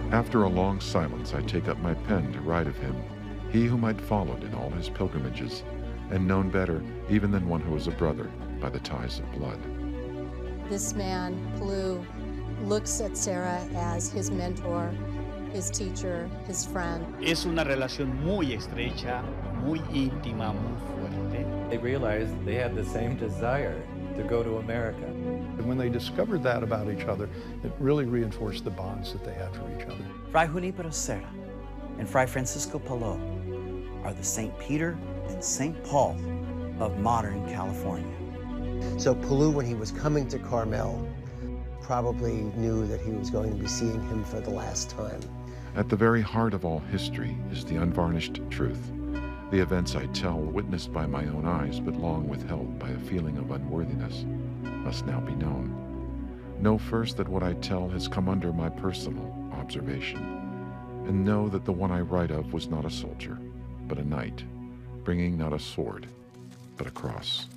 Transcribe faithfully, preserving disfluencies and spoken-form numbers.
After a long silence, I take up my pen to write of him, he whom I'd followed in all his pilgrimages, and known better even than one who was a brother by the ties of blood. This man, Pellew, looks at Serra as his mentor, his teacher, his friend. Es una relación muy estrecha, muy íntima, muy fuerte. They realized they had the same desire to go to America. And when they discovered that about each other, it really reinforced the bonds that they had for each other. Fray Junipero Serra and Fray Francisco Pellew are the Saint Peter and Saint Paul of modern California. So Pellew, when he was coming to Carmel, probably knew that he was going to be seeing him for the last time. At the very heart of all history is the unvarnished truth. The events I tell, witnessed by my own eyes, but long withheld by a feeling of unworthiness, must now be known. Know first that what I tell has come under my personal observation, and know that the one I write of was not a soldier, but a knight, bringing not a sword, but a cross.